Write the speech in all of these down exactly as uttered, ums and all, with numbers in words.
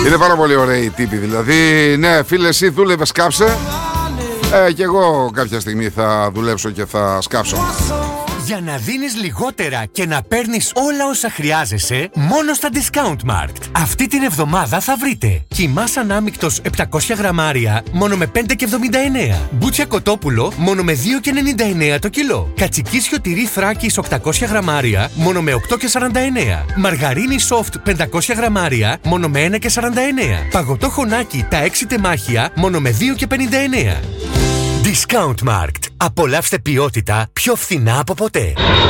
Είναι πάρα πολύ ωραίοι οι τύποι. Δηλαδή, ναι, φίλε, εσύ δούλευες, σκάψε. Ε, και εγώ κάποια στιγμή θα δουλέψω και θα σκάψω. Για να δίνεις λιγότερα και να παίρνεις όλα όσα χρειάζεσαι, μόνο στα Discountmarkt. Αυτή την εβδομάδα θα βρείτε κιμάς ανάμεικτος επτακόσια γραμμάρια μόνο με πέντε και εβδομήντα εννέα. Μπούτσια κοτόπουλο μόνο με δύο και ενενήντα εννέα το κιλό. Κατσικίσιο τυρί Θράκης οκτακόσια γραμμάρια μόνο με οκτώ και σαράντα εννέα. Μαργαρίνη soft πεντακόσια γραμμάρια μόνο με ένα και σαράντα εννέα. Παγωτό χωνάκι τα έξι τεμάχια μόνο με δύο και πενήντα εννέα. Discountmarkt. Απολαύστε ποιότητα πιο φθηνά από ποτέ.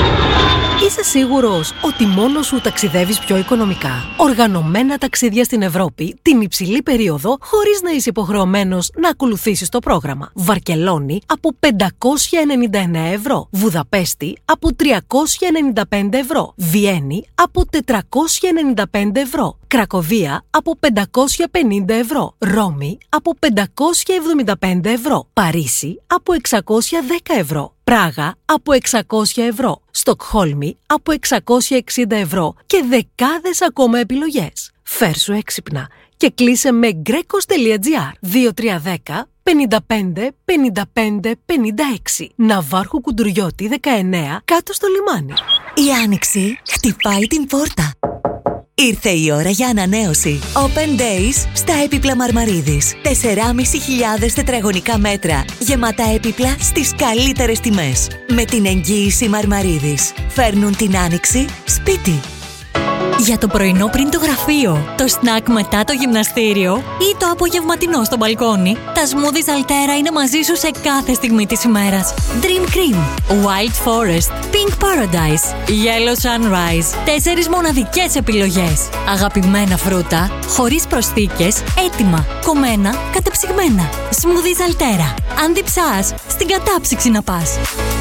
Είσαι σίγουρος ότι μόνος σου ταξιδεύεις πιο οικονομικά? Οργανωμένα ταξίδια στην Ευρώπη την υψηλή περίοδο, χωρίς να είσαι υποχρεωμένος να ακολουθήσεις το πρόγραμμα. Βαρκελόνη από πεντακόσια ενενήντα εννέα ευρώ. Βουδαπέστη από τριακόσια ενενήντα πέντε ευρώ. Βιέννη από τετρακόσια ενενήντα πέντε ευρώ. Κρακοβία από πεντακόσια πενήντα ευρώ. Ρώμη από πεντακόσια εβδομήντα πέντε ευρώ. Παρίσι από εξακόσια δέκα ευρώ. Πράγα από εξακόσια ευρώ. Στοκχόλμη από εξακόσια εξήντα ευρώ και δεκάδες ακόμα επιλογές. Φέρσου έξυπνα και κλείσε με γκρέκος.gr δύο τρία ένα μηδέν πέντε πέντε πενήντα πέντε πενήντα έξι. Ναυάρχου Κουντουριώτη δεκαεννέα, κάτω στο λιμάνι. Η άνοιξη χτυπάει την πόρτα. Ήρθε η ώρα για ανανέωση. Open Days στα έπιπλα Μαρμαρίδης. τεσσεράμισι χιλιάδες τετραγωνικά μέτρα. Γεμάτα έπιπλα στις καλύτερες τιμές. Με την εγγύηση Μαρμαρίδης. Φέρνουν την άνοιξη σπίτι. Για το πρωινό πριν το γραφείο, το σνακ μετά το γυμναστήριο ή το απογευματινό στο μπαλκόνι, τα smoothies Altera είναι μαζί σου σε κάθε στιγμή της ημέρας. Dream Cream, Wild Forest, Pink Paradise, Yellow Sunrise. Τέσσερις μοναδικές επιλογές. Αγαπημένα φρούτα, χωρίς προσθήκες, έτοιμα, κομμένα, κατεψυγμένα. Smoothies Altera. Αν διψάς, στην κατάψυξη να πας.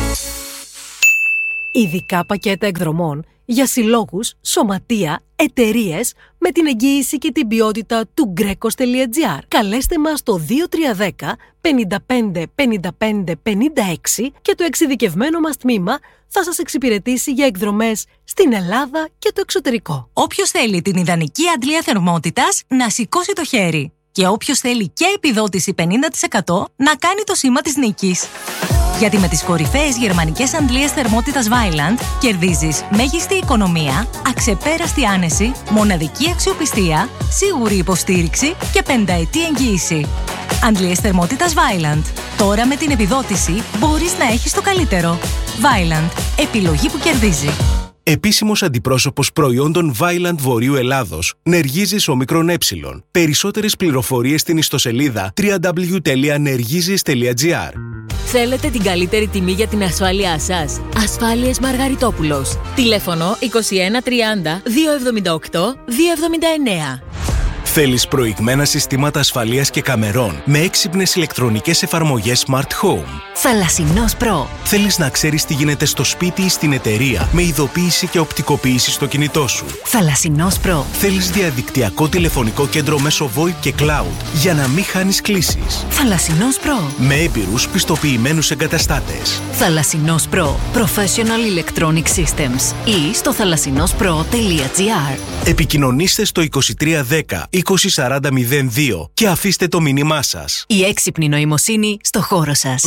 Ειδικά πακέτα εκδρομών για συλλόγους, σωματεία, εταιρείες με την εγγύηση και την ποιότητα του γκρέκος.gr. Καλέστε μας στο δύο τρία ένα μηδέν πενήντα πέντε πενήντα πέντε πενήντα έξι και το εξειδικευμένο μας τμήμα θα σας εξυπηρετήσει για εκδρομές στην Ελλάδα και το εξωτερικό. Όποιος θέλει την ιδανική αντλία θερμότητας να σηκώσει το χέρι. Και όποιος θέλει και επιδότηση πενήντα τοις εκατό να κάνει το σήμα της νίκης. Γιατί με τις κορυφαίες γερμανικές αντλίες θερμότητας Vaillant κερδίζεις μέγιστη οικονομία, αξεπέραστη άνεση, μοναδική αξιοπιστία, σίγουρη υποστήριξη και πενταετή εγγύηση. Αντλίες θερμότητας Vaillant. Τώρα με την επιδότηση μπορείς να έχεις το καλύτερο. Vaillant. Επιλογή που κερδίζει. Επίσημος αντιπρόσωπος προϊόντων Vaillant Βορείου Ελλάδος, Νεργίζης Ομικρόν Ε. Περισσότερες πληροφορίες στην ιστοσελίδα double-u double-u double-u τελεία νεργίζης τελεία gr. Θέλετε την καλύτερη τιμή για την ασφάλειά σας? Ασφάλειες Μαργαριτόπουλος. Τηλέφωνο είκοσι ένα τριάντα διακόσια εβδομήντα οκτώ διακόσια εβδομήντα εννέα. Θέλεις προηγμένα συστήματα ασφαλείας και καμερών με έξυπνες ηλεκτρονικές εφαρμογές Smart Home? Θαλασσινός Pro. Θέλεις να ξέρεις τι γίνεται στο σπίτι ή στην εταιρεία με ειδοποίηση και οπτικοποίηση στο κινητό σου? Θαλασσινός Pro. Θέλεις διαδικτυακό τηλεφωνικό κέντρο μέσω VoIP και Cloud για να μην χάνεις κλήσεις? Θαλασσινός Pro. Με έμπειρους πιστοποιημένους εγκαταστάτες. Θαλασσινός Pro. Professional Electronic Systems ή στο θαλασσινός-προ τελεία gr. Επικοινωνήστε στο είκοσι τρία δέκα είκοσι σαράντα μηδέν δύο και αφήστε το μήνυμά σας. Η έξυπνη νοημοσύνη στο χώρο σας.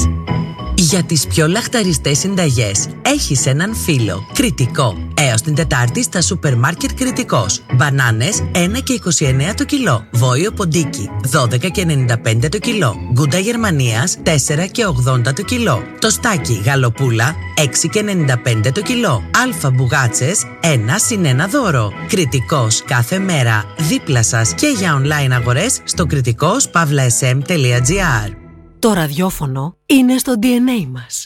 Για τις πιο λαχταριστές συνταγές έχεις έναν φίλο. Κρητικό. Έως την Τετάρτη στα σούπερ μάρκετ Κρητικός. Μπανάνες ένα και είκοσι εννέα το κιλό. Βόηο ποντίκι δώδεκα και ενενήντα πέντε το κιλό. Γκούντα Γερμανίας τέσσερα και ογδόντα το κιλό. Τοστάκι γαλοπούλα έξι και ενενήντα πέντε το κιλό. Αλφα μπουγάτσες ένα συν ένα δώρο. Κρητικός κάθε μέρα δίπλα σας και για online αγορές στο κρητικός παύλα ες εμ τελεία τζι άρ. Το ραδιόφωνο είναι στο ντι εν έι μας.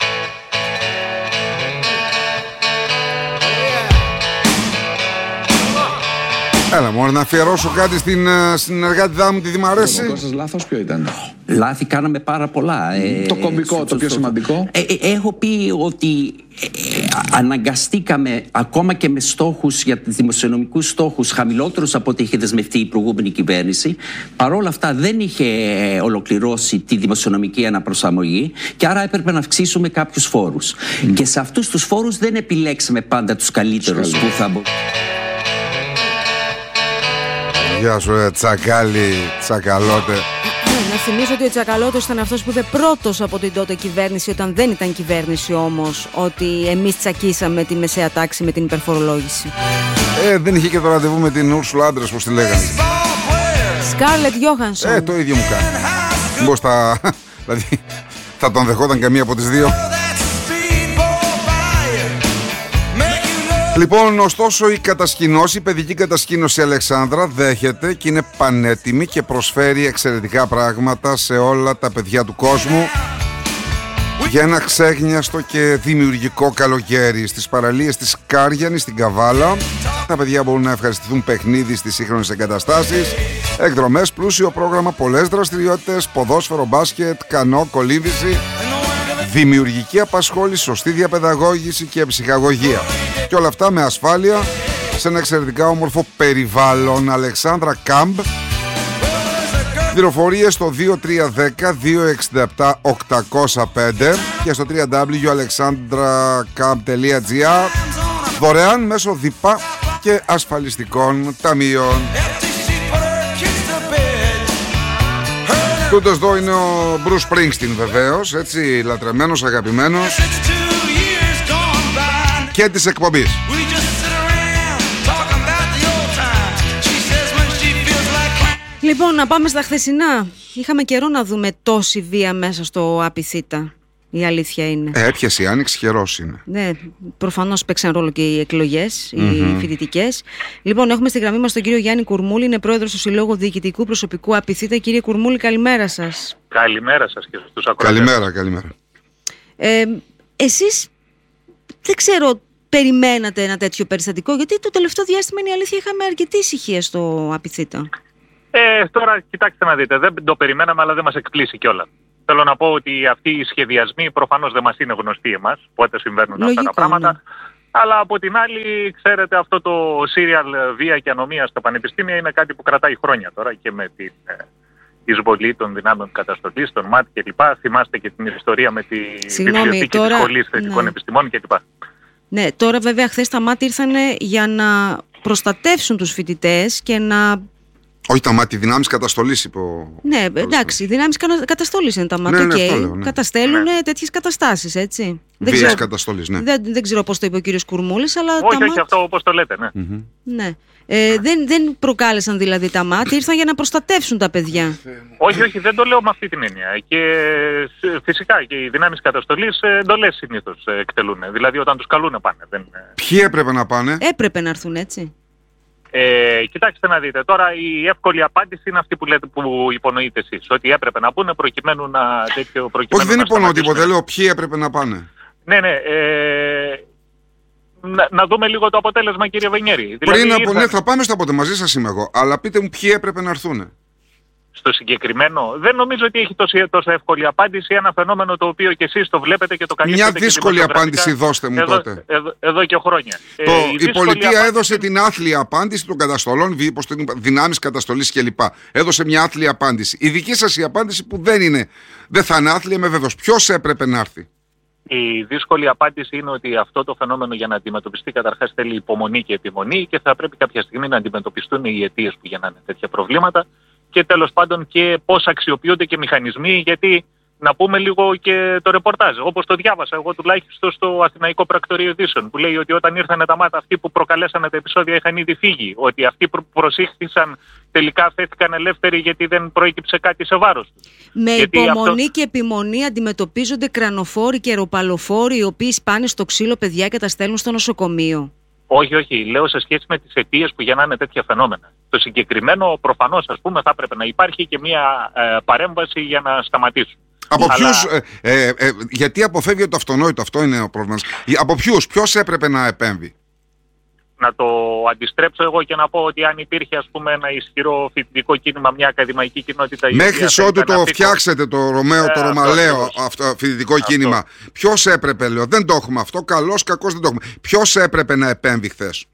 Έλα μόνο να αφιερώσω κάτι στην συνεργάτηδά μου, τη Δημαρέση. Το δικό σας λάθος ποιο ήταν? Λάθη κάναμε πάρα πολλά. Ε, το κομβικό, στο, το πιο στο, σημαντικό. Ε, ε, έχω πει ότι ε, ε, αναγκαστήκαμε ακόμα και με στόχους, για τους δημοσιονομικούς στόχους χαμηλότερους από ό,τι είχε δεσμευτεί η προηγούμενη κυβέρνηση. Παρόλα αυτά δεν είχε ολοκληρώσει τη δημοσιονομική αναπροσαρμογή και άρα έπρεπε να αυξήσουμε κάποιους φόρους. Mm. Και σε αυτούς τους φόρους δεν επιλέξαμε πάντα τους καλύτερους που θα μπορούσαν. Γεια σου, ρε, τσακάλι, τσακαλότε. Να θυμίσω ότι ο Τσακαλώτος ήταν αυτός που είπε πρώτος από την τότε κυβέρνηση, όταν δεν ήταν κυβέρνηση όμως, ότι εμείς τσακίσαμε τη μεσαία τάξη με την υπερφορολόγηση. Ε, δεν είχε και το ραντεβού με την Ούρσουλα Άντρες, πως τη λέγανε. Σκάρλετ Γιόχανσον. Ε, το ίδιο μου κάνει. Μήπως θα... δηλαδή, θα τον δεχόταν καμία από τις δύο. Λοιπόν, ωστόσο η κατασκηνώση, η παιδική κατασκήνωση Αλεξάνδρα δέχεται και είναι πανέτοιμη και προσφέρει εξαιρετικά πράγματα σε όλα τα παιδιά του κόσμου για ένα ξέγνιαστο και δημιουργικό καλοκαίρι. Στις παραλίες της Κάριανης, στην Καβάλα, τα παιδιά μπορούν να ευχαριστηθούν παιχνίδι στις σύγχρονες εγκαταστάσεις, εκδρομές, πλούσιο πρόγραμμα, πολλές δραστηριότητες, ποδόσφαιρο, μπάσκετ, κανό, κολύμβηση, δημιουργική απασχόληση, σωστή διαπαιδαγώγηση και ψυχαγωγία. Και όλα αυτά με ασφάλεια σε ένα εξαιρετικά όμορφο περιβάλλον. Αλεξάνδρα Κάμπ. Πληροφορίες στο δύο τρία ένα μηδέν δύο έξι επτά οκτώ μηδέν πέντε και στο double-u double-u double-u τελεία αλεξάνδρα καμπ τελεία τζι άρ, δωρεάν μέσω ΔΥΠΑ και ασφαλιστικών ταμείων. Τούτος εδώ είναι ο Bruce Springsteen, βεβαίως, έτσι, λατρεμένος, αγαπημένος και της εκπομπής. Λοιπόν, να πάμε στα χθεσινά. Είχαμε καιρό να δούμε τόση βία μέσα στο Απιθύτα. Η αλήθεια είναι. Ε, έπιασε η άνοιξη, καιρός είναι. Ναι, προφανώς παίξαν ρόλο και οι εκλογές, Mm-hmm. οι φοιτητικές. Λοιπόν, έχουμε στη γραμμή μας τον κύριο Γιάννη Κουρμούλη, είναι πρόεδρος του Συλλόγου Διοικητικού Προσωπικού Απιθύτα. Κύριε Κουρμούλη, καλημέρα σας. Καλημέρα σας και στους ακροατές. Καλημέρα, καλημέρα. Ε, εσείς, δεν ξέρω, περιμένατε ένα τέτοιο περιστατικό, γιατί το τελευταίο διάστημα είναι η αλήθεια, είχαμε αρκετή ησυχία στο Απιθύτα. Ε, τώρα κοιτάξτε να δείτε, δεν το περιμέναμε, αλλά δεν μας εκπλήσει κιόλας. Θέλω να πω ότι αυτοί οι σχεδιασμοί προφανώς δεν μας είναι γνωστοί εμάς, πότε συμβαίνουν Λογικό, αυτά τα πράγματα. Ναι. Αλλά από την άλλη, ξέρετε, αυτό το serial βία και ανομία στα πανεπιστήμια είναι κάτι που κρατάει χρόνια τώρα και με την ε, εισβολή των δυνάμεων καταστολής, των ΜΑΤ κλπ. Θυμάστε και την ιστορία με τη Συγγνώμη, βιβλιοθήκη τώρα... της Σχολής Θετικών ναι. Επιστημών κλπ. Ναι, τώρα βέβαια χθες τα ΜΑΤ ήρθαν για να προστατεύσουν τους φοιτητές και να... Όχι τα ΜΑΤ, δυνάμεις καταστολής είπε ο... Ναι, εντάξει, δυνάμεις καταστολής είναι τα ΜΑΤ, ναι, ναι, okay. λέω, ναι. Καταστέλουν ναι. τέτοιες καταστάσεις, έτσι. Βίας καταστολής, ναι. Δεν, δεν ξέρω πώς το είπε ο κύριος Κουρμούλης, αλλά όχι, τα όχι, ΜΑΤ... αυτό όπως το λέτε, ναι. Mm-hmm. ναι. Ε, δεν, δεν προκάλεσαν δηλαδή τα ΜΑΤ, ήρθαν για να προστατεύσουν τα παιδιά. Όχι, όχι, δεν το λέω με αυτή την έννοια. Και φυσικά και οι δυνάμεις καταστολής εντολές συνήθως εκτελούν. Δηλαδή όταν τους καλούν πάνε. Δεν... Ποιοι έπρεπε να πάνε? Έπρεπε να έρθουν, έτσι. Ε, κοιτάξτε να δείτε, τώρα η εύκολη απάντηση είναι αυτή που, λέτε, που υπονοείτε εσείς. Ότι έπρεπε να πούνε προκειμένου να τέτοιο προκειμένου. Όχι, δεν υπονοώ τίποτα, λέω ποιοι έπρεπε να πάνε. Ναι, ναι. Ε, να, να δούμε λίγο το αποτέλεσμα, κύριε Βενιέρη. Πριν δηλαδή, από ήρθαν... ναι, θα πάμε στο αποτέλεσμα, μαζί σας είμαι εγώ. Αλλά πείτε μου ποιοι έπρεπε να έρθουν. Στο συγκεκριμένο, δεν νομίζω ότι έχει τόσο, τόσο εύκολη απάντηση. Ένα φαινόμενο το οποίο και εσείς το βλέπετε και το καλύπτετε. Μια δύσκολη απάντηση δώστε μου εδώ, τότε. Εδώ, εδώ και χρόνια. Το, ε, η, η πολιτεία απάντηση... έδωσε την άθλια απάντηση των καταστολών, δυνάμεις καταστολής κλπ. Έδωσε μια άθλια απάντηση. Η δική σας η απάντηση που δεν είναι, δεν θα είναι άθλια με βέβαιος. Ποιος έπρεπε να έρθει? Η δύσκολη απάντηση είναι ότι αυτό το φαινόμενο για να αντιμετωπιστεί καταρχάς θέλει υπομονή και επιμονή και θα πρέπει κάποια στιγμή να αντιμετωπιστούν οι αιτίες που γεννάνε τέτοια προβλήματα. Και τέλος πάντων και πώς αξιοποιούνται και μηχανισμοί, γιατί να πούμε λίγο και το ρεπορτάζ. Όπως το διάβασα εγώ τουλάχιστον στο Αθηναϊκό Πρακτορείο Ειδήσεων, που λέει ότι όταν ήρθαν τα ΜΑΤ αυτοί που προκαλέσανε τα επεισόδια είχαν ήδη φύγει. Ότι αυτοί που προσήχθησαν τελικά αφέθηκαν ελεύθεροι γιατί δεν προέκυψε κάτι σε βάρος τους. Με γιατί υπομονή αυτό... και επιμονή αντιμετωπίζονται κρανοφόροι και αεροπαλοφόροι οι οποίοι σπάνε στο ξύλο παιδιά και τα στέλνουν στο νοσοκομείο. Όχι, όχι. Λέω σε σχέση με τις αιτίες που γεννάνε τέτοια φαινόμενα. Το συγκεκριμένο προφανώς, ας πούμε, θα έπρεπε να υπάρχει και μια ε, παρέμβαση για να σταματήσουν. Από Αλλά... ποιους, ε, ε, ε, γιατί αποφεύγει το αυτονόητο, αυτό είναι ο πρόβλημα. Από ποιους, ποιος έπρεπε να επέμβει? Να το αντιστρέψω εγώ και να πω ότι αν υπήρχε, ας πούμε, ένα ισχυρό φοιτητικό κίνημα, μια ακαδημαϊκή κοινότητα... Μέχρι ότου το φτιάξετε το Ρωμαίο, το ε, Ρωμαλαίο αυτό, αυτό, φοιτητικό αυτό. κίνημα, ποιος έπρεπε, λέω, δεν το έχουμε αυτό, καλός, κακός δεν το έχουμε. Ποιος έπρεπε να επέμβει χθες?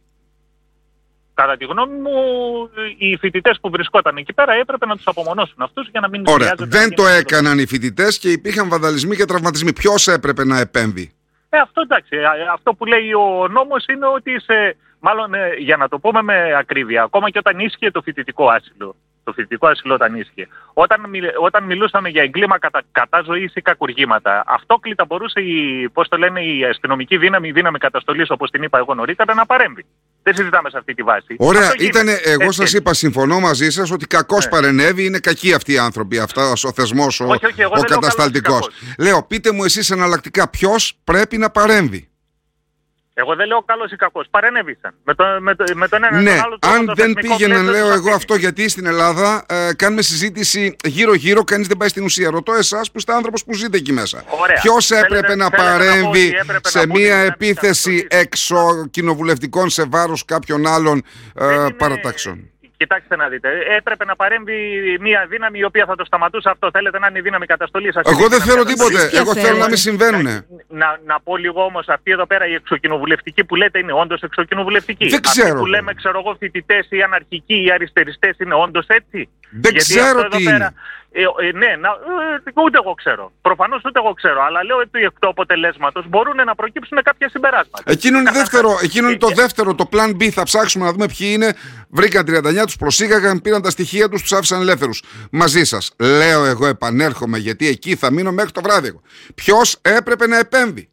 Κατά τη γνώμη μου, οι φοιτητές που βρισκόταν εκεί πέρα έπρεπε να τους απομονώσουν αυτούς για να μην... Ωραία, δεν το έκαναν οι φοιτητές και υπήρχαν βανδαλισμοί και τραυματισμοί. Ποιος έπρεπε να επέμβει? Ε, αυτό εντάξει. Αυτό που λέει ο νόμος είναι ότι σε Μάλλον ε, για να το πούμε με ακρίβεια, ακόμα και όταν ίσχυε το φοιτητικό άσυλο. Το φοιτητικό άσυλο όταν ίσχυε. Όταν, μιλ, όταν μιλούσαμε για εγκλήμα κατά, κατά ζωής ή κακουργήματα, αυτόκλητα μπορούσε η, πώς το λένε, η αστυνομική δύναμη, η δύναμη καταστολής, όπως την είπα εγώ νωρίτερα, να παρέμβει. Δεν συζητάμε σε αυτή τη βάση. Ωραία, ήτανε, εγώ σας είπα, συμφωνώ μαζί σας ότι κακώς ναι. παρενέβη, είναι κακοί αυτοί οι άνθρωποι, αυτός ο θεσμός, ο, όχι, όχι, ο κατασταλτικός. Λέω, πείτε μου εσείς εναλλακτικά, ποιος πρέπει να παρέμβει. Εγώ δεν λέω καλός ή κακός. Παρενέβησαν. Με, το, με, το, με τον ένα ναι, τον άλλο. Αν το δεν πήγαιναν, λέω εγώ αφήνει. αυτό, γιατί στην Ελλάδα ε, κάνουμε συζήτηση γύρω-γύρω, κανείς δεν πάει στην ουσία. Ρωτώ εσάς που είστε άνθρωπος που ζείτε εκεί μέσα. Ποιος έπρεπε θέλετε, να παρέμβει να έπρεπε σε να μία επίθεση εξοκοινοβουλευτικών σε βάρος κάποιων άλλων ε, παρατάξεων. Κοιτάξτε να δείτε, έπρεπε να παρέμβει μια δύναμη η οποία θα το σταματούσε αυτό. Θέλετε να είναι η δύναμη καταστολής. Εγώ δεν θέλω τίποτε. Εγώ θέλω να μην συμβαίνουνε. Να, να πω λίγο όμως, αυτή εδώ πέρα η εξοκοινοβουλευτική που λέτε είναι όντως εξοκοινοβουλευτική. Δεν ξέρω. Αυτή που λέμε, ξέρω εγώ, φοιτητές ή αναρχικοί ή αριστεριστές είναι όντως έτσι. Δεν γιατί ξέρω τι είναι. Πέρα, ε, ε, ναι, να, ε, ούτε εγώ ξέρω. Προφανώς ούτε εγώ ξέρω. Αλλά λέω ότι εκ του αποτελέσματος μπορούν να προκύψουν κάποια συμπεράσματα. Εκείνο είναι, δεύτερο, εκείνο είναι το δεύτερο, το plan B. Θα ψάξουμε να δούμε ποιοι είναι. Βρήκαν τριάντα εννιά, τους προσήγαγαν, πήραν τα στοιχεία τους, τους άφησαν ελεύθερους. Μαζί σας. Λέω εγώ, επανέρχομαι, γιατί εκεί θα μείνω μέχρι το βράδυ. Ποιος έπρεπε να επέμβει.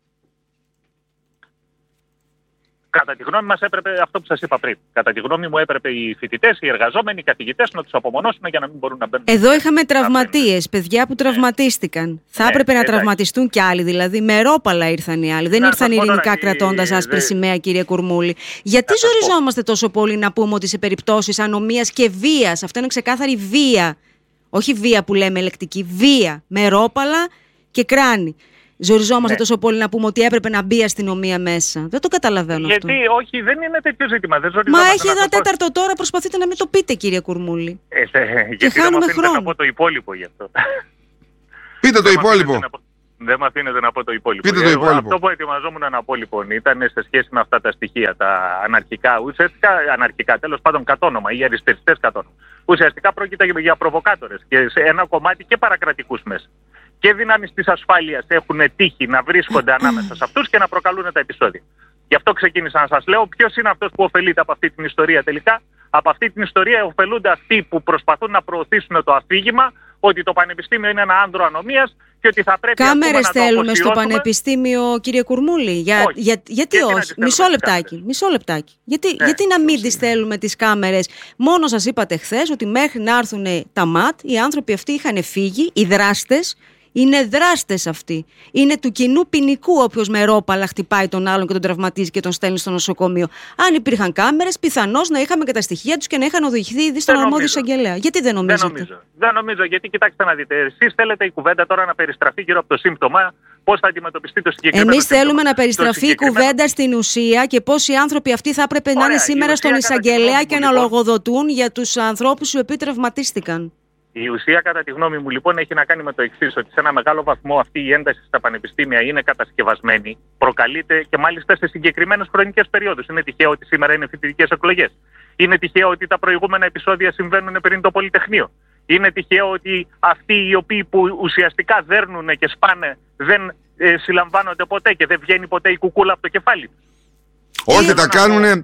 Κατά τη γνώμη μας έπρεπε αυτό που σας είπα πριν. Κατά τη γνώμη μου έπρεπε οι φοιτητές, οι εργαζόμενοι, οι καθηγητές να τους απομονώσουν για να μην μπορούν να μπαίνουν. Εδώ είχαμε τραυματίες, παιδιά που τραυματίστηκαν. Ναι. Θα έπρεπε ναι, να τραυματιστούν κι άλλοι, δηλαδή με ρόπαλα ήρθαν οι άλλοι. Δεν να, ήρθαν ειρηνικά να... κρατώντας άσπρη σημαία, κύριε Κουρμούλη. Γιατί να, ζοριζόμαστε τόσο πολύ να πούμε ότι σε περιπτώσεις ανομίας και βίας, αυτό είναι ξεκάθαρη βία, όχι βία που λέμε ελεκτική, βία με ρόπαλα και κράνη. Ζοριζόμαστε ναι. τόσο πολύ να πούμε ότι έπρεπε να μπει η αστυνομία μέσα. Δεν το καταλαβαίνω γιατί, αυτό. Γιατί όχι, δεν είναι τέτοιο ζήτημα. Δεν Μα έχει ένα τέταρτο πω... τώρα, προσπαθείτε να μην το πείτε, κύριε Κουρμούλη. Ε, ε, ε, και χάνουμε δεν χρόνο. Να πω το υπόλοιπο γι' αυτό. Πείτε το υπόλοιπο. Δεν με αφήνετε να πω το υπόλοιπο. Πείτε το υπόλοιπο. Αυτό που ετοιμαζόμουν να πω λοιπόν ήταν σε σχέση με αυτά τα στοιχεία, τα αναρχικά, ουσιαστικά αναρχικά, τέλος πάντων κατόνομα ή αριστεριστές κατόνομα. Ουσιαστικά πρόκειται για προβοκάτορες και σε ένα κομμάτι και παρακρατικούς μέσα. Και δυνάμεις της ασφάλειας έχουν τύχει να βρίσκονται ανάμεσα σε αυτούς και να προκαλούν τα επεισόδια. Γι' αυτό ξεκίνησα να σας λέω ποιος είναι αυτός που ωφελείται από αυτή την ιστορία τελικά. Από αυτή την ιστορία ωφελούνται αυτοί που προσπαθούν να προωθήσουν το αφήγημα ότι το πανεπιστήμιο είναι ένα άνδρο ανομίας και ότι θα πρέπει κάμερες να το θέλουμε στο πανεπιστήμιο, κύριε Κουρμούλη. Για, όχι. Για, γιατί όχι. όχι. Μισό λεπτάκι. Μισό λεπτάκι. Γιατί, ναι, γιατί να μην τις θέλουμε τις κάμερες. Μόνο σας είπατε χθες ότι μέχρι να έρθουν τα ΜΑΤ οι άνθρωποι αυτοί είχαν φύγει, οι δράστες. Είναι δράστες αυτοί. Είναι του κοινού ποινικού όποιος με ρόπαλα χτυπάει τον άλλον και τον τραυματίζει και τον στέλνει στο νοσοκομείο. Αν υπήρχαν κάμερες, πιθανώς να είχαμε και τα στοιχεία τους και να είχαν οδηγηθεί ήδη στον αρμόδιο εισαγγελέα. Γιατί δεν νομίζετε? Δεν νομίζω. Δεν νομίζω, γιατί κοιτάξτε να δείτε. Εσείς θέλετε η κουβέντα τώρα να περιστραφεί γύρω από το σύμπτωμα, πώς θα αντιμετωπιστεί το συγκεκριμένο. Εμείς θέλουμε να περιστραφεί η κουβέντα στην ουσία και πώς οι άνθρωποι αυτοί θα έπρεπε Ωραία, να είναι σήμερα στον εισαγγελέα και να λογοδοτούν για τους ανθρώπους οι οποίοι τραυματίστηκαν. Η ουσία, κατά τη γνώμη μου, λοιπόν, έχει να κάνει με το εξής: ότι σε ένα μεγάλο βαθμό αυτή η ένταση στα πανεπιστήμια είναι κατασκευασμένη, προκαλείται και μάλιστα σε συγκεκριμένες χρονικές περιόδους. Είναι τυχαίο ότι σήμερα είναι φοιτητικές εκλογές. Είναι τυχαίο ότι τα προηγούμενα επεισόδια συμβαίνουν πριν το Πολυτεχνείο. Είναι τυχαίο ότι αυτοί οι οποίοι που ουσιαστικά δέρνουν και σπάνε δεν ε, συλλαμβάνονται ποτέ και δεν βγαίνει ποτέ η κουκούλα από το κεφάλι. Όχι, τα κάνουν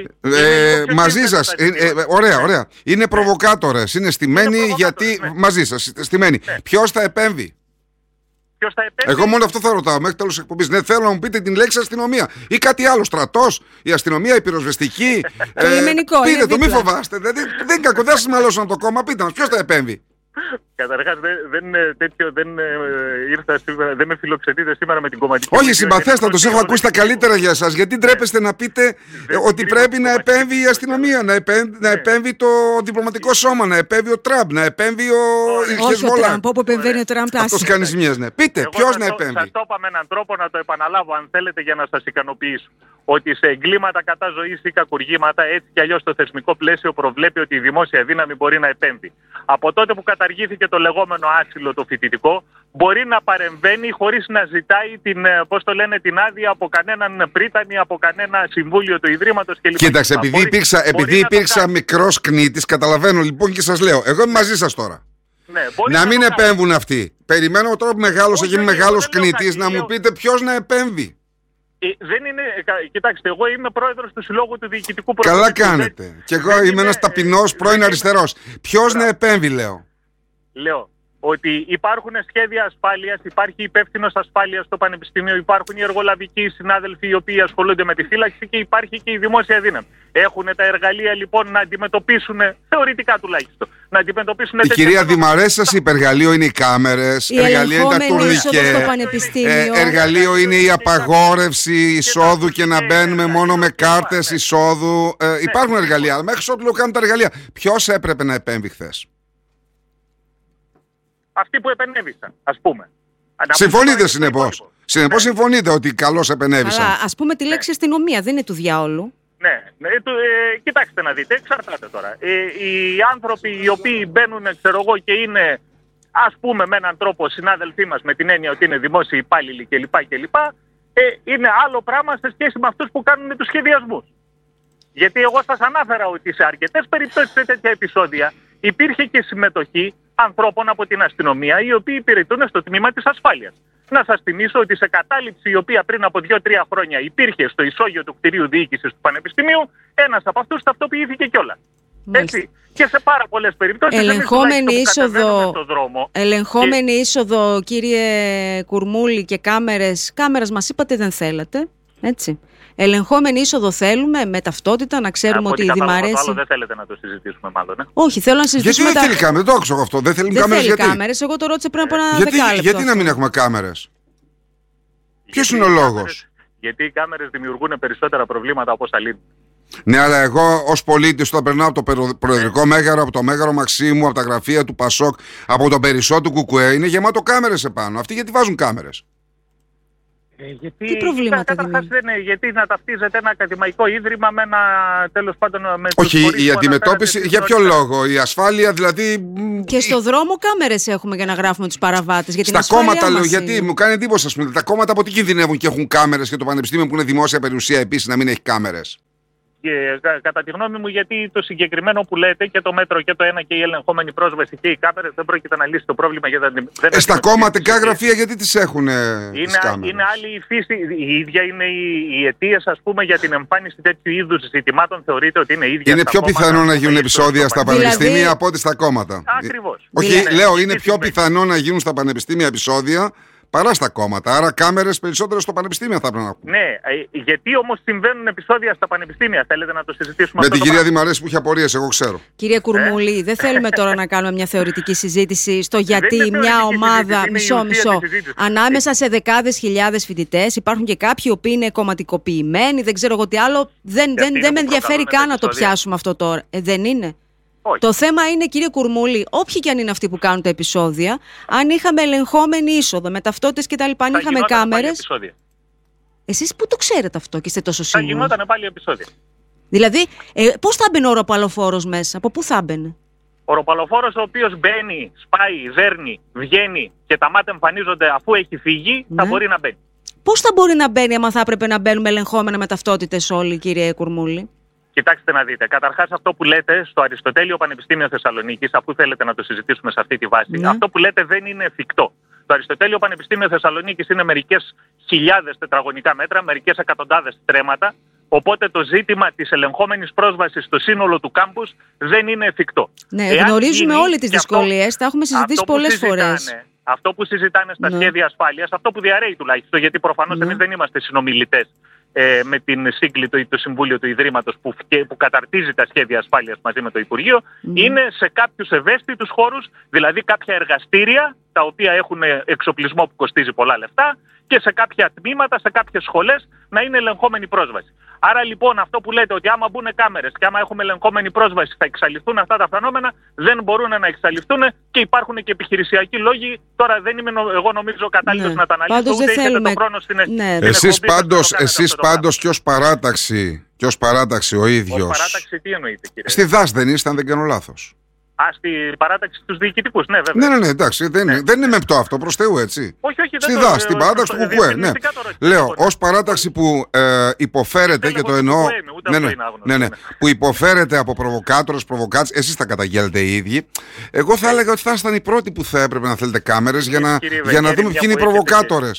μαζί σας. Ε, ε, ωραία, ωραία. Είναι προβοκάτορες. Είναι στημένοι είναι γιατί. Ναι. Μαζί σας. Στημένοι. Ναι. Ποιος θα επέμβει? Ποιος θα επέμβει? Εγώ μόνο αυτό θα ρωτάω μέχρι τέλος της εκπομπής. Ναι, θέλω να μου πείτε την λέξη αστυνομία ή κάτι άλλο. Στρατός, η αστυνομία, η πυροσβεστική. Το ε, λιμενικό. Πείτε το, μη φοβάστε. Δεν, δεν κακό, δεν σας μαλώσαν το κόμμα. Πείτε μας, ποιος θα επέμβει? Καταρχάς δεν, δεν, τέτοιο, δεν, ε, ήρθα σήμερα, δεν με φιλοξενείτε σήμερα με την κομματική. Όχι, συμπαθέστατος, έχω ακούσει τα καλύτερα για εσάς. Γιατί ντρέπεστε να πείτε ε, ότι πρέπει να επέμβει η αστυνομία, να επέμβει, να επέμβει το διπλωματικό σώμα, να επέμβει ο Τραμπ, να επέμβει ο Χεσμόλα. Όχι ο Τραμπ, όπου επεμβαίνει ο Τραμπ. Αυτός κάνει ζημιές, ναι. Πείτε, ποιος να επέμβει? Σας το είπα με έναν τρόπο να το επαναλάβω, αν θέλετε, για να σας ικανοποιήσω. Ότι σε εγκλήματα κατά ζωής ή κακουργήματα, έτσι κι αλλιώς το θεσμικό πλαίσιο προβλέπει ότι η δημόσια δύναμη μπορεί να επέμβει. Από τότε που καταργήθηκε το λεγόμενο άσυλο το φοιτητικό, μπορεί να παρεμβαίνει χωρίς να ζητάει την, πώς το λένε, την άδεια από κανέναν πρίτανη, από κανένα συμβούλιο του Ιδρύματος κλπ. Κοίταξε, επειδή μπορεί, υπήρξα, μπορεί επειδή υπήρξα μικρός κνήτης, καταλαβαίνω λοιπόν και σας λέω, εγώ είμαι μαζί σας τώρα. Ναι, να, να μην επέμβουν αυτοί. Περιμένω τώρα που μεγάλος, θα γίνει μεγάλος κνήτης, να μου πείτε ποιος να επέμβει. Ε, δεν είναι, κοιτάξτε, εγώ είμαι πρόεδρος του Συλλόγου του Διοικητικού Προσωπικού. Καλά κάνετε. Δεν, και εγώ είμαι ένας ταπεινός πρώην αριστερός. Ποιος να επέμβει, λέω. Λέω ότι υπάρχουν σχέδια ασφάλειας, υπάρχει υπεύθυνος ασφάλειας στο Πανεπιστήμιο, υπάρχουν οι εργολαβικοί συνάδελφοι οι οποίοι ασχολούνται με τη φύλαξη και υπάρχει και η δημόσια δύναμη. Έχουν τα εργαλεία λοιπόν να αντιμετωπίσουν, θεωρητικά τουλάχιστον, να αντιμετωπίσουν. Η κυρία Δημαρέ σας είπε, εργαλείο είναι οι κάμερες, εργαλείο είναι τα τουρνικέ, ε, εργαλείο είναι η απαγόρευση εισόδου και να μπαίνουμε μόνο με κάρτες εισόδου. Ε, υπάρχουν εργαλεία, αλλά μέχρι ότου κάνουν τα εργαλεία. Ποιος έπρεπε να επέμβει χθες? Αυτοί που επενέβησαν, ας πούμε. Συμφωνείτε συνεπώς. Συνεπώς συμφωνείτε ότι καλώς επενέβησαν. Αλλά ας πούμε τη λέξη αστυνομία δεν είναι του διάολου. Ναι, ναι ε, ε, κοιτάξτε να δείτε, εξαρτάται τώρα. Ε, οι άνθρωποι οι οποίοι μπαίνουν, ξέρω εγώ, και είναι, ας πούμε, με έναν τρόπο συνάδελφοί μας, με την έννοια ότι είναι δημόσιοι υπάλληλοι κλπ. κλπ ε, είναι άλλο πράγμα σε σχέση με αυτούς που κάνουν τους σχεδιασμούς. Γιατί εγώ σας ανάφερα ότι σε αρκετές περιπτώσεις σε τέτοια επεισόδια υπήρχε και συμμετοχή ανθρώπων από την αστυνομία οι οποίοι υπηρετούν στο τμήμα της ασφάλειας. Να σας θυμίσω ότι σε κατάληψη η οποία πριν από δύο τρία χρόνια υπήρχε στο ισόγειο του κτηρίου διοίκησης του Πανεπιστημίου, ένας από αυτούς ταυτοποιήθηκε κιόλας. Έτσι. Και σε πάρα πολλές περιπτώσεις. Ελεγχόμενη είσοδο, δρόμο, ελεγχόμενη και... είσοδο, κύριε Κουρμούλη, και κάμερες. Κάμερες μας είπατε δεν θέλατε. Έτσι. Ελεγχόμενη είσοδο θέλουμε, με ταυτότητα, να ξέρουμε ότι η Δημαρέ. Το άλλο δεν θέλετε να το συζητήσουμε, μάλλον. Ε? Όχι, θέλω να συζητήσουμε. Γιατί δεν θέλει κάμερες, δεν το άκουσα αυτό. Δεν θέλει κάμερες. Δεν θέλει κάμερες, εγώ το ρώτησα πριν από ένα γιατί, δεκάλεπτο. Γιατί να μην έχουμε κάμερες? Ποιος είναι ο λόγος? Γιατί οι κάμερες δημιουργούν περισσότερα προβλήματα από όσα λύνουν. Ναι, αλλά εγώ ως πολίτης, όταν περνάω από το Προεδρικό Μέγαρο, από το Μέγαρο Μαξίμου, από τα γραφεία του Πασόκ, από τον Περισσό του Κουκουέ, είναι γεμάτο κάμερες επάνω. Αυτοί γιατί βάζουν κάμερες? Ε, γιατί, Τι προβλήματα καταρχάς δεν είναι, γιατί να ταυτίζεται ένα ακαδημαϊκό ίδρυμα με ένα, τέλος πάντων, με όχι, η αντιμετώπιση, για ποιο λόγο, η ασφάλεια δηλαδή. Και στο δρόμο κάμερες έχουμε για να γράφουμε τους παραβάτες. Για την στα κόμματα λέω, γιατί είναι. μου κάνει εντύπωση, ας πούμε, τα κόμματα από τι κινδυνεύουν και έχουν κάμερες και το Πανεπιστήμιο που είναι δημόσια περιουσία επίσης να μην έχει κάμερες? Και, κατά τη γνώμη μου, γιατί το συγκεκριμένο που λέτε, και το μέτρο και το ένα και η ελεγχόμενη πρόσβαση και οι κάμερες, δεν πρόκειται να λύσει το πρόβλημα. Γιατί δεν ε, στα κομματικά γραφεία γιατί τις έχουν είναι, τις κάμερες? Είναι άλλη η φύση. Η ίδια είναι οι, οι αιτίες, ας πούμε, για την εμφάνιση τέτοιου είδους ζητημάτων. Θεωρείται ότι είναι ίδια. Είναι πιο πιθανό να γίνουν επεισόδια στα πανεπιστήμια δηλαδή... από ό,τι στα κόμματα. Ακριβώς. Όχι, δηλαδή... λέω, είναι πιο πιθανό να γίνουν στα πανεπιστήμια επεισόδια παρά στα κόμματα. Άρα κάμερες περισσότερο στο πανεπιστήμιο θα πρέπει να έχουμε. Ναι, γιατί όμως συμβαίνουν επεισόδια στα πανεπιστήμια? Θέλετε να το συζητήσουμε με αυτό? Με την κυρία Δημαρές που είχε απορίες, εγώ ξέρω. Κύριε Κουρμούλη, ε? δεν θέλουμε τώρα να κάνουμε μια θεωρητική συζήτηση στο γιατί μια ομάδα, μισό μισό, ανάμεσα σε δεκάδες χιλιάδες φοιτητές υπάρχουν και κάποιοι οποίοι είναι κομματικοποιημένοι, δεν ξέρω εγώ τι άλλο. Δεν, δεν, δεν με ενδιαφέρει καν να το πιάσουμε αυτό τώρα. Ε, δεν είναι? Όχι. Το θέμα είναι, κύριε Κουρμούλη, όποιοι και αν είναι αυτοί που κάνουν τα επεισόδια, αν είχαμε ελεγχόμενη είσοδο με ταυτότητες και τα λοιπά, αν είχαμε κάμερες. Εσείς πού το ξέρετε αυτό και είστε τόσο σίγουροι? Θα γινόταν πάλι επεισόδια. Δηλαδή, ε, πώς θα μπαινε ο ροπαλοφόρος μέσα, από πού θα μπαινε? Ο ροπαλοφόρος ο οποίος μπαίνει, σπάει, δέρνει, βγαίνει και τα μάτια εμφανίζονται αφού έχει φύγει, ναι. θα μπορεί να μπαίνει. Πώς θα μπορεί να μπαίνει, άμα θα έπρεπε να μπαίνουμε ελεγχόμενα με ταυτότητες όλοι, κύριε Κουρμούλη? Κοιτάξτε να δείτε. Καταρχάς, αυτό που λέτε στο Αριστοτέλειο Πανεπιστήμιο Θεσσαλονίκης, αφού θέλετε να το συζητήσουμε σε αυτή τη βάση, ναι. αυτό που λέτε δεν είναι εφικτό. Το Αριστοτέλειο Πανεπιστήμιο Θεσσαλονίκης είναι μερικές χιλιάδες τετραγωνικά μέτρα, μερικές εκατοντάδες στρέμματα. Οπότε το ζήτημα της ελεγχόμενης πρόσβασης στο σύνολο του κάμπους δεν είναι εφικτό. Ναι, εάν γνωρίζουμε γίνει, όλες τις δυσκολίες, αυτό, τα έχουμε συζητήσει πολλές φορές. Αυτό που συζητάνε στα ναι. σχέδια ασφάλειας, αυτό που διαρρέει τουλάχιστον, γιατί προφανώς ναι. εμείς δεν είμαστε συνομιλητές ε, με την σύγκλιτο ή το Συμβούλιο του Ιδρύματος που, που καταρτίζει τα σχέδια ασφάλειας μαζί με το Υπουργείο, ναι. είναι σε κάποιους ευαίσθητους χώρους, δηλαδή κάποια εργαστήρια τα οποία έχουν εξοπλισμό που κοστίζει πολλά λεφτά και σε κάποια τμήματα, σε κάποιες σχολές να είναι ελεγχόμενη πρόσβαση. Άρα λοιπόν αυτό που λέτε ότι άμα μπουν κάμερες και άμα έχουμε ελεγχόμενη πρόσβαση θα εξαλειφθούν αυτά τα φαινόμενα, δεν μπορούν να εξαλειφθούν και υπάρχουν και επιχειρησιακοί λόγοι. Τώρα δεν είμαι εγώ νομίζω κατάλληλος ναι. να τα αναλύσω, πάντως ούτε έχετε θέλουμε... τον χρόνο στην, ναι. στην εσείς πάντως, εσείς πάντως και ως παράταξη, και ως παράταξη ο ίδιος. Ως παράταξη τι εννοείτε κύριε? Στη ΔΑΣ δεν είστε αν δεν κάνω λάθος? Α, στην παράταξη στους διοικητικούς, ναι, βέβαια. Ναι, ναι, ναι, εντάξει, δεν, ναι. δεν είναι μεπτό αυτό, προς Θεού, έτσι. Όχι, όχι, στη ΔΑΣ, στην παράταξη του Κουκουέ, ναι. Λέω, ως παράταξη που ε, υποφέρεται και το εννοώ. Ναι, ναι, ναι, ναι, που υποφέρεται από προβοκάτορες, προβοκάτες, εσείς τα καταγγέλλετε οι ίδιοι. Εγώ θα έλεγα ότι θα ήσταν οι πρώτοι που θα έπρεπε να θέλετε κάμερες για να, για να δούμε ποιοι είναι οι προβοκάτορες.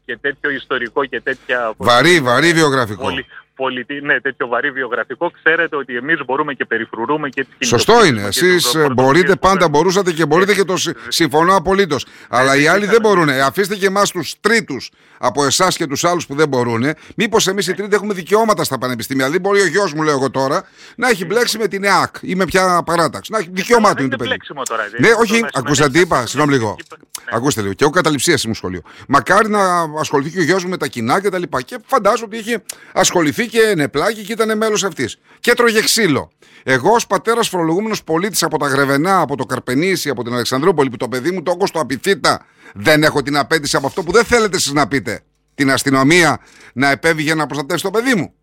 και τέτοιο ιστορικό και τέτοια... Βαρύ, βαρύ βιογραφικό. Πολυ, πολιτι, ναι, τέτοιο βαρύ βιογραφικό, ξέρετε ότι εμείς μπορούμε και περιφρουρούμε και τις Σωστό είναι. Εσείς μπορείτε, πάντα μπορούσατε και μπορείτε και το συμφωνώ απολύτως. Αλλά οι άλλοι δεν μπορούν. Αφήστε και εμάς τους τρίτους από εσάς και τους άλλους που δεν μπορούν. Μήπως εμείς οι τρίτοι έχουμε δικαιώματα στα πανεπιστήμια. Δηλαδή, μπορεί ο γιος μου, λέω εγώ τώρα, να έχει μπλέξει με την ΕΑΚ ή με ποια παράταξη. Να έχει δικαιώματα είναι το παιδί. Ναι, όχι, ακούσατε τι είπα, συγγνώμη λίγο. Ακούστε λίγο. Και εγώ καταληψία ήμουν σχολείο. Μακάρι να ασχοληθεί και ο γιος μου με τα κοινά κτλ. Και, και φαντάζομαι ότι είχε ασχοληθεί και νεπλάκι και ήταν μέλος αυτής. Και τρώγε ξύλο. Εγώ, ως πατέρας φορολογούμενος πολίτης από τα Γρεβενά, από το Καρπενήσι, από την Αλεξανδρούπολη, που το παιδί μου το όγκο στο Απιθύτα, δεν έχω την απέτηση από αυτό που δεν θέλετε εσείς να πείτε. Την αστυνομία να επέβει για να προστατεύσει το παιδί μου.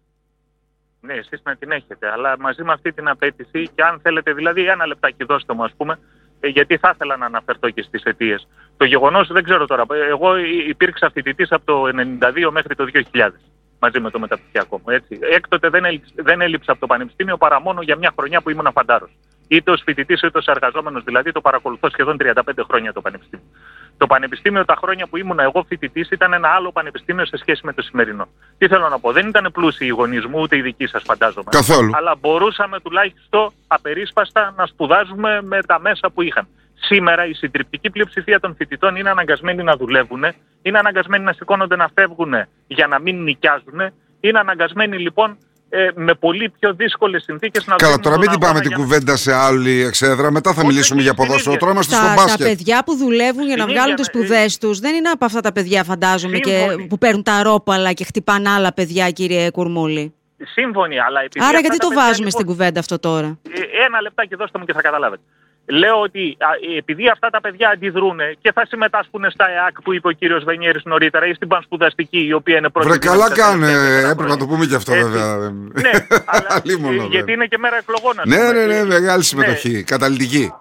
Ναι, εσείς να την έχετε. Αλλά μαζί με αυτή την απέτηση, και αν θέλετε, δηλαδή, ένα λεπτάκι δώστε μου, ας πούμε, γιατί θα ήθελα να αναφερθώ και στις αιτίες. Το γεγονός, δεν ξέρω τώρα, εγώ υπήρξα φοιτητής από το ενενήντα δύο μέχρι το δύο χιλιάδες. Μαζί με το μεταπτυχιακό μου. Έτσι. Έκτοτε δεν, έλειψ, δεν έλειψα από το πανεπιστήμιο παρά μόνο για μια χρονιά που ήμουν φαντάρος. Είτε ως φοιτητής είτε ως εργαζόμενος, δηλαδή το παρακολουθώ σχεδόν τριάντα πέντε χρόνια το πανεπιστήμιο. Το πανεπιστήμιο τα χρόνια που ήμουν εγώ φοιτητής ήταν ένα άλλο πανεπιστήμιο σε σχέση με το σημερινό. Τι θέλω να πω, δεν ήταν πλούσιοι οι γονείς μου, ούτε οι δικοί σας φαντάζομαι. Καθόλου. Αλλά μπορούσαμε τουλάχιστον απερίσπαστα να σπουδάζουμε με τα μέσα που είχαν. Σήμερα η συντριπτική πλειοψηφία των φοιτητών είναι αναγκασμένοι να δουλεύουν, είναι αναγκασμένοι να σηκώνονται να φεύγουν για να μην νοικιάζουν, είναι αναγκασμένοι λοιπόν ε, με πολύ πιο δύσκολες συνθήκες να δουλεύουν. Καλά, τώρα μην την πάμε την κουβέντα σε άλλη εξέδρα, μετά θα μιλήσουμε για ποδόσφαιρο. Τώρα είμαστε στο μπάσκετ. Τα παιδιά που δουλεύουν για να βγάλουν τις σπουδές τους δεν είναι από αυτά τα παιδιά, φαντάζομαι, και που παίρνουν τα ρόπαλα και χτυπάνε άλλα παιδιά, κύριε Κουρμούλη. Σύμφωνοι, αλλά επειδή. Άρα γιατί το παιδιά, βάζουμε λοιπόν, στην κουβέντα αυτό τώρα? Ένα λεπτάκι δώστε μου και θα καταλάβετε. Λέω ότι α, επειδή αυτά τα παιδιά αντιδρούν και θα συμμετάσχουν στα ΕΑΚ που είπε ο κύριος Βενιέρης νωρίτερα ή στην πανσπουδαστική, η οποία είναι πρώτη. Βρε, καλά κάνε, έπρεπε να το πούμε και αυτό, βέβαια. Ναι, αλλά, γιατί είναι και μέρα εκλογών. Ναι, ναι, ναι, μεγάλη συμμετοχή, ναι. Καταλυτική.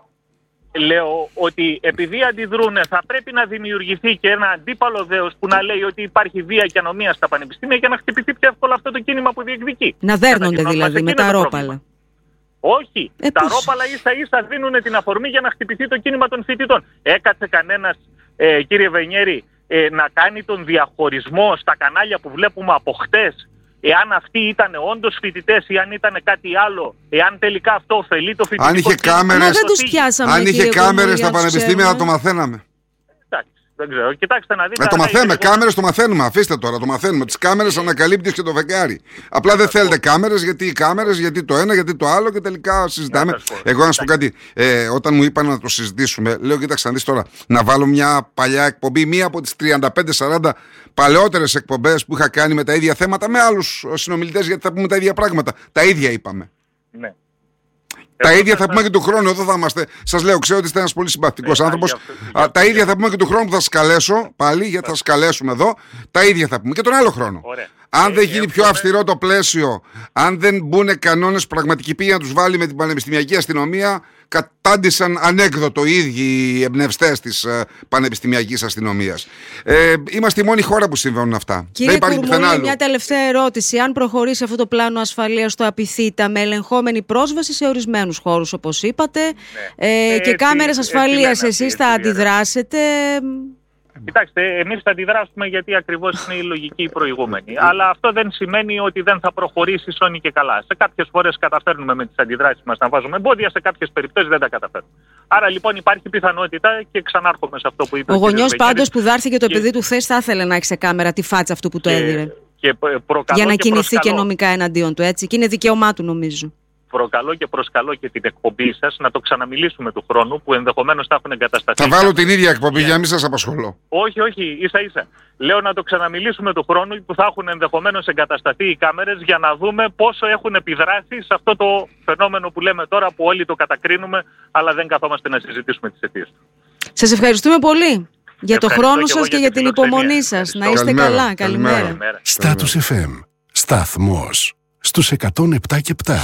Λέω ότι επειδή αντιδρούν, θα πρέπει να δημιουργηθεί και ένα αντίπαλο δέος που να λέει ότι υπάρχει βία και ανομία στα πανεπιστήμια για να χτυπηθεί πιο εύκολα αυτό το κίνημα που διεκδικεί. Να δέρνονται δηλαδή με τα ρόπαλα. Όχι, ε, τα πώς... ρόπαλα ίσα ίσα δίνουν την αφορμή για να χτυπηθεί το κίνημα των φοιτητών. Έκατσε κανένας, ε, κύριε Βενιέρη, ε, να κάνει τον διαχωρισμό στα κανάλια που βλέπουμε από χτες, εάν αυτοί ήταν όντως φοιτητές ή αν ήταν κάτι άλλο, εάν τελικά αυτό ωφελεί το φοιτητικό. Αν είχε κάμερες, αν είχε κάμερες στα πανεπιστήμια θα το μαθαίναμε. Δεν ξέρω. Κοιτάξτε να δείτε. Ε, το μαθαίνουμε. Κάμερες το μαθαίνουμε. Αφήστε τώρα, το μαθαίνουμε. Τις κάμερες ανακαλύπτεις και το φεγγάρι. Απλά δεν θέλετε κάμερες, γιατί οι κάμερες, γιατί το ένα, γιατί το άλλο και τελικά συζητάμε. Εγώ να σου πω κάτι. Ε, όταν μου είπαν να το συζητήσουμε, λέω: κοίταξε να δεις τώρα, να βάλω μια παλιά εκπομπή, μία από τις τριάντα πέντε σαράντα παλαιότερες εκπομπές που είχα κάνει με τα ίδια θέματα με άλλους συνομιλητές, γιατί θα πούμε τα ίδια πράγματα. Τα ίδια είπαμε. Ναι. Τα ίδια θα πούμε και του χρόνου, εδώ θα είμαστε. Σας λέω, ξέρω ότι είστε ένας πολύ συμπαθητικός άνθρωπος. Τα ίδια θα πούμε και του χρόνου που θα σας καλέσω πάλι, γιατί θα σας καλέσουμε εδώ. Τα ίδια θα πούμε και τον άλλο χρόνο. Ωραία. Αν δεν γίνει πιο αυστηρό το πλαίσιο, αν δεν μπουν κανόνες πραγματική πήγη να τους βάλει με την πανεπιστημιακή αστυνομία, κατάντησαν ανέκδοτο οι ίδιοι οι εμπνευστές της ε, πανεπιστημιακής αστυνομίας. Ε, είμαστε η μόνη χώρα που συμβαίνουν αυτά. Κύριε Κουρμούλη, μια τελευταία ερώτηση. Αν προχωρήσει αυτό το πλάνο ασφαλείας στο Απιθύτα με ελεγχόμενη πρόσβαση σε ορισμένους χώρους, όπως είπατε, ναι. ε, και έτσι, κάμερες ασφαλείας, εσείς θα αντιδράσετε? Κοιτάξτε, εμείς θα αντιδράσουμε γιατί ακριβώς είναι η λογική η προηγούμενη. Αλλά αυτό δεν σημαίνει ότι δεν θα προχωρήσει σώνει και καλά. Σε κάποιες φορές καταφέρνουμε με τις αντιδράσεις μας να βάζουμε εμπόδια, σε κάποιες περιπτώσεις δεν τα καταφέρνουμε. Άρα λοιπόν υπάρχει πιθανότητα, και ξανάρχομαι σε αυτό που είπε. Ο γονιός πάντως που δάρθηκε το παιδί του χθες θα ήθελε να έχει σε κάμερα τη φάτσα αυτού που το έδιρε. Και για να και κινηθεί προσκαλώ. και νομικά εναντίον του, έτσι. Και είναι δικαίωμά του, νομίζω. Προκαλώ και προσκαλώ και την εκπομπή σας να το ξαναμιλήσουμε του χρόνου, που ενδεχομένως θα έχουν εγκατασταθεί. Θα βάλω την ίδια εκπομπή για να μην σας απασχολώ. Όχι, όχι, ίσα ίσα. Λέω να το ξαναμιλήσουμε του χρόνου, που θα έχουν ενδεχομένως εγκατασταθεί οι κάμερες, για να δούμε πόσο έχουν επιδράσει σε αυτό το φαινόμενο που λέμε τώρα, που όλοι το κατακρίνουμε, αλλά δεν καθόμαστε να συζητήσουμε τις αιτίες του. Σας ευχαριστούμε πολύ για το χρόνο σας και, και για την υπομονή σας. Να είστε καλημέρα, καλά. Καλημέρα. Καλημέρα. Status εφ εμ. Σταθμός στους εκατόν επτά και επτά.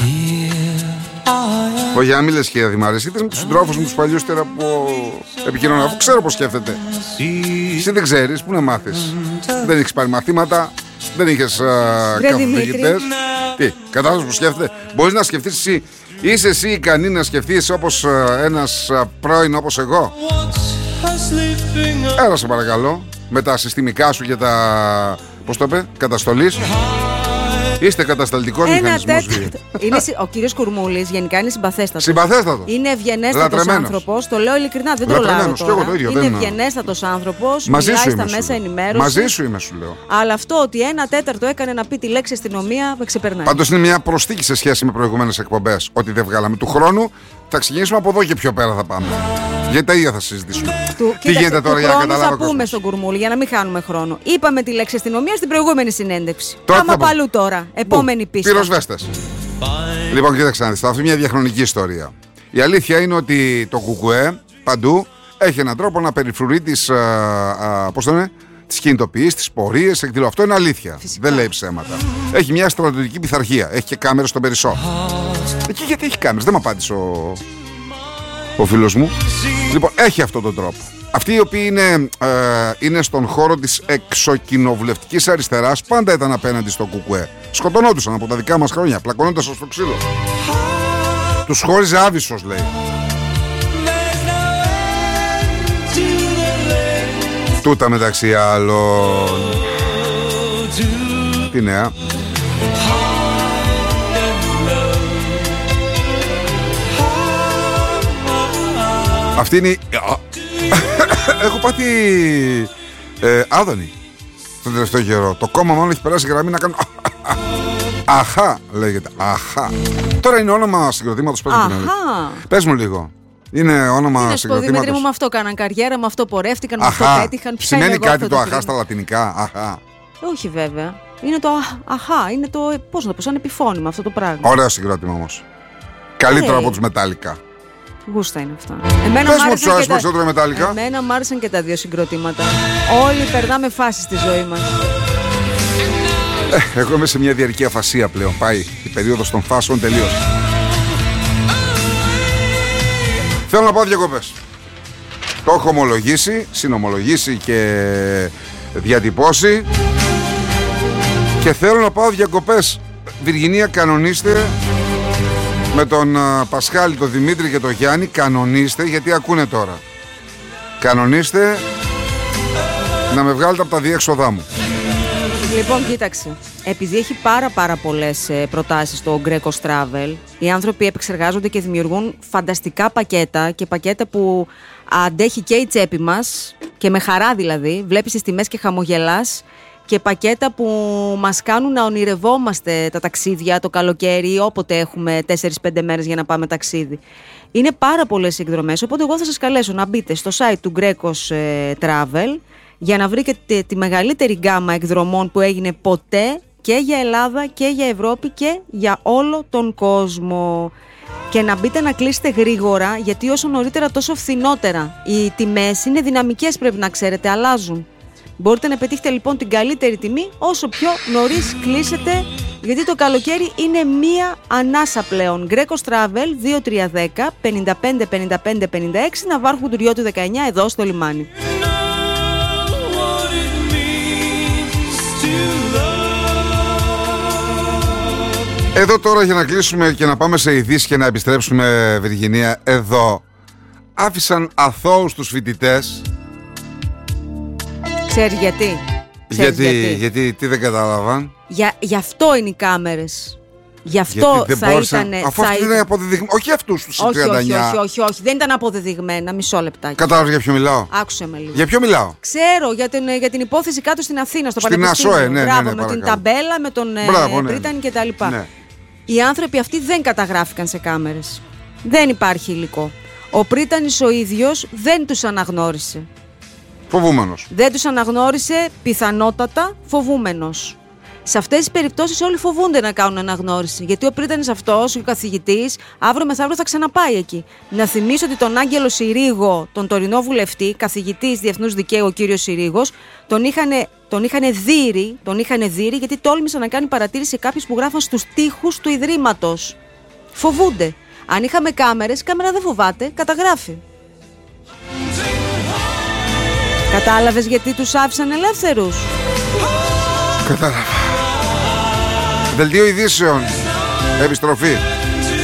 Όχι, αν μιλες και για Δημάρες, είτε με τους συντρόφους μου τους παλιούς τώρα που επικοινωνώ, αφού ξέρω πως σκέφτεται. Εσύ δεν ξέρεις, πού να μάθεις. Δεν έχεις πάρει μαθήματα, δεν είχες καθοδηγητές. Τι, κατάλαβες που σκέφτεται. Μπορείς να σκεφτείς εσύ, είσαι εσύ ικανή να σκεφτείς όπως α, ένας α, πρώην όπως εγώ? Έλα σε παρακαλώ. με τα συστημικά σου και τα, πώς το είπε, καταστολής. Είστε κατασταλτικός μηχανισμός. Είναι, ο κύριος Κουρμούλης γενικά είναι συμπαθέστατος. Συμπαθέστατο. Είναι ευγενέστατος άνθρωπος. Το λέω ειλικρινά, δεν το λέω τώρα. ίδιο, είναι δεν... ευγενέστατος άνθρωπος. Μαζί μιλάει σου στα είμαι, μέσα σου ενημέρωση. Μαζί σου είμαι, σου λέω. Αλλά αυτό ότι ένα τέταρτο έκανε να πει τη λέξη αστυνομία με ξεπερνάει. Πάντως είναι μια προσθήκη σε σχέση με προηγούμενες εκπομπές. Ότι δεν βγάλαμε του χρόνου. Θα ξεκινήσουμε από εδώ και πιο πέρα θα πάμε. Γιατί τα ίδια θα συζητήσουμε. Του, Τι κοίταξε, γίνεται τώρα για να καταλάβω. Θα πούμε στον Κουρμούλη για να μην χάνουμε χρόνο. Είπαμε τη λέξη αστυνομία στην προηγούμενη συνέντευξη. Τώρα Άμα παλού τώρα. Επόμενη πίστα. Πυροσβέστες. Λοιπόν, κοίταξε να δεις. Αυτή είναι μια διαχρονική ιστορία. Η αλήθεια είναι ότι το ΚΚΕ παντού έχει έναν τρόπο να περιφρουρεί τις, α, α, πώς το είναι, τις κινητοποιήσεις, τις πορείες, εκδηλώ. Αυτό είναι αλήθεια. Φυσικά. Δεν λέει ψέματα. Έχει μια στρατιωτική πειθαρχία. Έχει και κάμερες στον Περισσό. Εκεί γιατί έχει κάμερες, δεν μου απάντησε ο, ο φίλος μου. Λοιπόν, έχει αυτόν τον τρόπο. Αυτοί οι οποίοι είναι, ε, είναι στον χώρο της εξοκοινοβουλευτικής αριστεράς πάντα ήταν απέναντι στο ΚΚΕ. Σκοτωνόντουσαν από τα δικά μας χρόνια, πλακωνόντας στο ξύλο. Τους χώριζε άβυσσος, λέει. Τούτα μεταξύ άλλων. Τι νέα. Αυτή είναι η... Έχω πάθει ε, άδωνη τον τελευταίο καιρό. Το κόμμα μόνο έχει περάσει γραμμή να κάνω... Αχά λέγεται. Αχά. Τώρα είναι όνομα συγκροτήματος. Πες μου, πες μου λίγο. Είναι όνομα είναι συγκροτήματος. Δημήτρη μου, με αυτό κάναν καριέρα, με αυτό πορεύτηκαν, με αυτό πέτυχαν. Σημαίνει κάτι το αχά στα λατινικά. Αχά. Όχι βέβαια. Είναι το αχά. Είναι το, πώς να το πω, σαν επιφώνημα αυτό το πράγμα. Ωραίο συγκρότημα όμως. Καλύτερο hey. από τους Μετάλλικα. Γούστα είναι αυτά. Εμένα Πες μου τους άρεσαν περισσότερο Μετάλλικα. Εμένα μου άρεσαν και τα δύο συγκροτήματα. Όλοι περνάμε φάσεις στη ζωή μας. Ε, εγώ είμαι σε μια διαρκή αφασία πλέον. Πάει η περίοδος των φάσεων τελείωσε. Θέλω να πάω διακοπές. Το έχω ομολογήσει, συνομολογήσει και διατυπώσει. Και θέλω να πάω διακοπές. Βυργινία, κανονίστε. Με τον uh, Πασχάλη, τον Δημήτρη και τον Γιάννη. Κανονίστε, γιατί ακούνε τώρα. Κανονίστε να με βγάλετε από τα διέξοδά μου. Λοιπόν, κοίταξε. Επειδή έχει πάρα πάρα πολλές ε, προτάσεις στο Greco Travel, οι άνθρωποι επεξεργάζονται και δημιουργούν φανταστικά πακέτα και πακέτα που αντέχει και η τσέπη μας και με χαρά δηλαδή. Βλέπεις τις τιμές και χαμογελάς. Και πακέτα που μας κάνουν να ονειρευόμαστε τα ταξίδια το καλοκαίρι, όποτε έχουμε τέσσερις πέντε μέρες για να πάμε ταξίδι. Είναι πάρα πολλές εκδρομές, οπότε εγώ θα σας καλέσω να μπείτε στο site του Greco Travel για να βρείτε τη μεγαλύτερη γκάμα εκδρομών που έγινε ποτέ και για Ελλάδα και για Ευρώπη και για όλο τον κόσμο. Και να μπείτε να κλείσετε γρήγορα, γιατί όσο νωρίτερα τόσο φθηνότερα. Οι τιμές είναι δυναμικές, πρέπει να ξέρετε, αλλάζουν. Μπορείτε να πετύχετε λοιπόν την καλύτερη τιμή όσο πιο νωρίς κλείσετε, γιατί το καλοκαίρι είναι μία ανάσα πλέον. Greco Travel δύο τρία ένα μηδέν πέντε πέντε πέντε πέντε πέντε έξι, Ναβάρχου Τουριώτου δεκαεννιά, εδώ στο λιμάνι. Εδώ τώρα για να κλείσουμε και να πάμε σε ειδήσεις και να επιστρέψουμε, Βυργινία, εδώ άφησαν αθώους τους φοιτητές. Ξέρεις γιατί. Ξέρεις γιατί, γιατί, γιατί, τι δεν κατάλαβαν. Για, γι' αυτό είναι οι κάμερες. Γι' αυτό θα μπόρεσαν, ήταν. Αφού αυτοί είναι αποδεδειγμένοι. Όχι αυτούς τους τριάντα εννιά. Όχι, όχι, όχι, όχι, δεν ήταν αποδεδειγμένα. Μισό λεπτάκι. Κατάλαβες για ποιο μιλάω. Άκουσε με λίγο. Για ποιο μιλάω. Ξέρω για την, για την υπόθεση κάτω στην Αθήνα, στο στην Πανεπιστήμιο. Ασόε, ναι, Μπράβο, ναι, ναι, με παρακαλώ. την ταμπέλα, με τον Μπράβο, ναι, Πρίτανη ναι. κτλ. Ναι. Οι άνθρωποι αυτοί δεν καταγράφηκαν σε κάμερες. Δεν υπάρχει υλικό. Ο Πρίτανης ο ίδιος δεν τους αναγνώρισε. Φοβούμενος. Δεν τους αναγνώρισε, πιθανότατα φοβούμενος. Σε αυτές τις περιπτώσεις όλοι φοβούνται να κάνουν αναγνώριση. Γιατί ο Πρίτανης αυτός, ο καθηγητής, αύριο μεθαύριο θα ξαναπάει εκεί. Να θυμίσω ότι τον Άγγελο Συρίγο, τον τωρινό βουλευτή, καθηγητής διεθνούς δικαίου, ο κύριος Συρίγος, τον είχαν τον είχανε δείρει, τον είχανε δείρει γιατί τόλμησε να κάνει παρατήρηση σε κάποιους που γράφαν στους τοίχους του Ιδρύματος. Φοβούνται. Αν είχαμε κάμερες, κάμερα δεν φοβάται, καταγράφει. Κατάλαβες γιατί τους άφησαν ελεύθερους? Κατάλαβα. Δελτίο ειδήσεων. Επιστροφή.